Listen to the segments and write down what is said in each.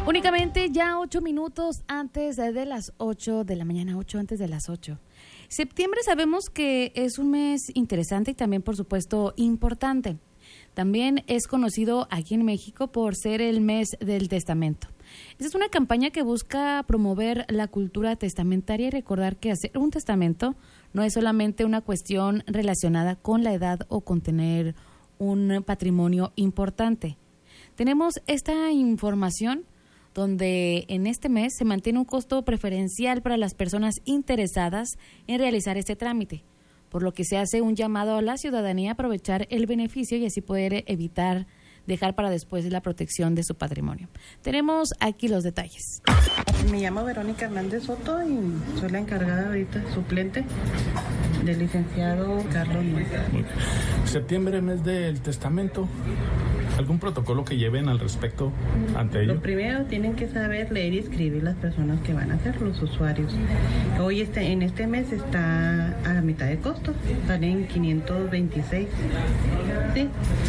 Únicamente ya 8 minutos antes de las 8 de la mañana, 8 antes de las 8. Septiembre sabemos que es un mes interesante y también, por supuesto, importante. También es conocido aquí en México por ser el mes del testamento. Esta es una campaña que busca promover la cultura testamentaria y recordar que hacer un testamento no es solamente una cuestión relacionada con la edad o con tener un patrimonio importante. Tenemos esta información donde en este mes se mantiene un costo preferencial para las personas interesadas en realizar este trámite, por lo que se hace un llamado a la ciudadanía a aprovechar el beneficio y así poder evitar dejar para después la protección de su patrimonio. Tenemos aquí los detalles. Me llamo Verónica Hernández Soto y soy la encargada ahorita, suplente del licenciado Carlos Muestra. Septiembre, mes del testamento. ¿Algún protocolo que lleven al respecto ante ello? Lo primero, tienen que saber leer y escribir las personas que van a ser los usuarios. Hoy en este mes está a la mitad de costo, salen 526. ¿Sí?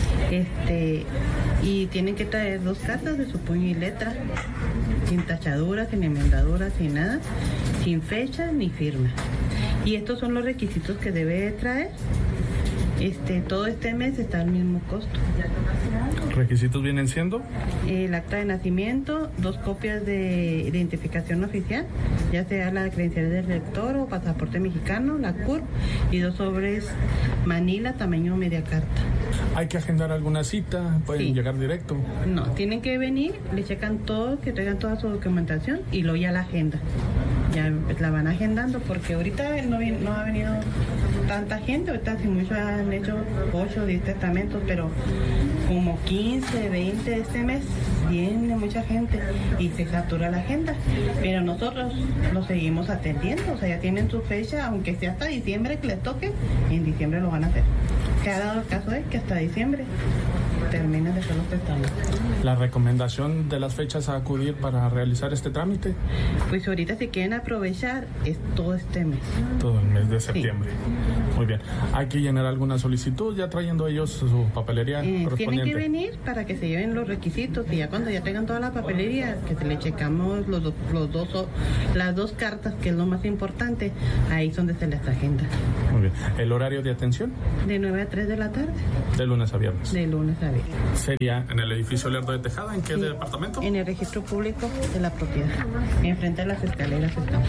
Y tienen que traer 2 cartas de su puño y letra, sin tachaduras, sin enmendaduras, sin nada, sin fecha ni firma. Y estos son los requisitos que debe traer. Todo este mes está al mismo costo. ¿Requisitos vienen siendo? El acta de nacimiento, 2 copias de identificación oficial, ya sea la credencial del lector o pasaporte mexicano, la CURP, y 2 sobres Manila, tamaño media carta. ¿Hay que agendar alguna cita? ¿Pueden llegar directo? No, tienen que venir, le checan todo, que traigan toda su documentación y luego ya la agenda. Ya la van agendando porque ahorita no ha venido tanta gente, ahorita si mucho han hecho 8 o 10 testamentos, pero como 15, 20 este mes viene mucha gente y se satura la agenda, pero nosotros lo seguimos atendiendo, o sea, ya tienen su fecha, aunque sea hasta diciembre que les toque, en diciembre lo van a hacer. Que ha dado el caso es que hasta diciembre terminen de hacer los testamentos. ¿La recomendación de las fechas a acudir para realizar este trámite? Pues ahorita si quieren aprovechar es todo este mes. Todo el mes de septiembre. Sí. Muy bien. ¿Hay que llenar alguna solicitud ya trayendo ellos su papelería correspondiente? Tienen que venir para que se lleven los requisitos y ya cuando ya tengan toda la papelería, que se le checamos las 2 cartas, que es lo más importante, ahí es donde se les agenda. Muy bien. ¿El horario de atención? De 9 a 3 de la tarde. De lunes a viernes. De lunes a viernes. ¿Sería en el edificio Lerdo de Tejada? ¿En qué departamento? En el registro público de la propiedad. Enfrente de las escaleras estamos.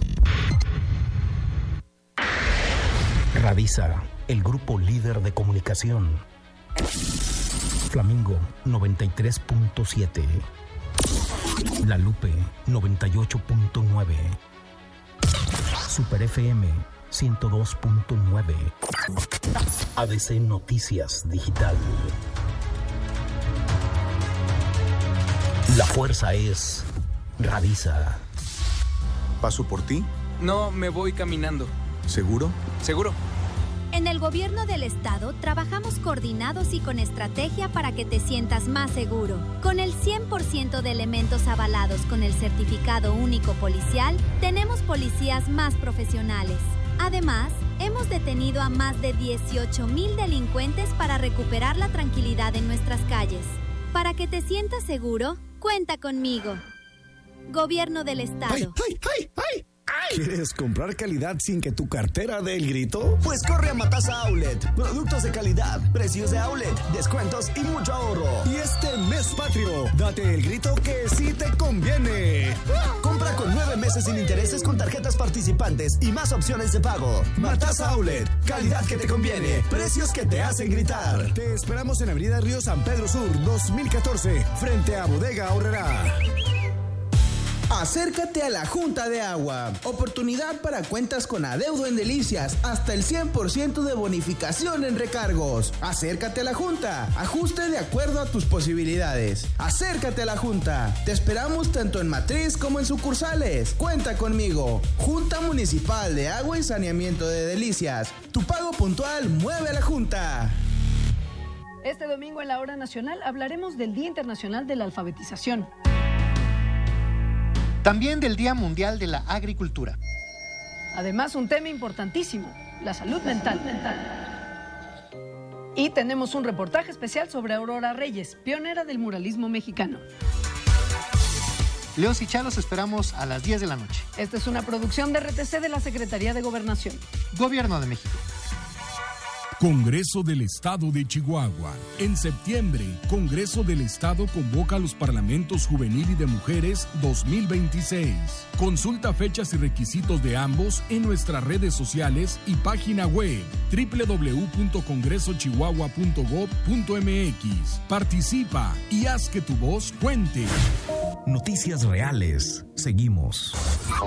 Radisa, el grupo líder de comunicación. Flamingo 93.7. La Lupe 98.9. Super FM 102.9. ADC Noticias Digital. La fuerza es Radisa. ¿Paso por ti? No, me voy caminando. ¿Seguro? ¿Seguro? En el gobierno del estado trabajamos coordinados y con estrategia para que te sientas más seguro. Con el 100% de elementos avalados con el certificado único policial, tenemos policías más profesionales. Además, hemos detenido a más de 18,000 delincuentes para recuperar la tranquilidad en nuestras calles. Para que te sientas seguro, cuenta conmigo. Gobierno del Estado. ¡Ay, ay, ay, ay! ¿Quieres comprar calidad sin que tu cartera dé el grito? Pues corre a Matasa Outlet. Productos de calidad, precios de outlet, descuentos y mucho ahorro. Y este mes patrio, date el grito que sí te conviene. Compra con 9 meses sin intereses con tarjetas participantes y más opciones de pago. Matasa Outlet, calidad que te conviene, precios que te hacen gritar. Te esperamos en Avenida Río San Pedro Sur, 2014, frente a Bodega Aurrerá. Acércate a la Junta de Agua. Oportunidad para cuentas con adeudo en Delicias. Hasta el 100% de bonificación en recargos. Acércate a la Junta. Ajuste de acuerdo a tus posibilidades. Acércate a la Junta. Te esperamos tanto en matriz como en sucursales. Cuenta conmigo. Junta Municipal de Agua y Saneamiento de Delicias. Tu pago puntual mueve a la Junta. Este domingo en la Hora Nacional hablaremos del Día Internacional de la Alfabetización. También del Día Mundial de la Agricultura. Además, un tema importantísimo, la salud mental. Y tenemos un reportaje especial sobre Aurora Reyes, pionera del muralismo mexicano. Leos y Chá los esperamos a las 10 de la noche. Esta es una producción de RTC de la Secretaría de Gobernación. Gobierno de México. Congreso del Estado de Chihuahua. En septiembre, Congreso del Estado convoca a los Parlamentos Juvenil y de Mujeres 2026. Consulta fechas y requisitos de ambos en nuestras redes sociales y página web www.congresochihuahua.gov.mx. Participa y haz que tu voz cuente. Noticias reales. Seguimos.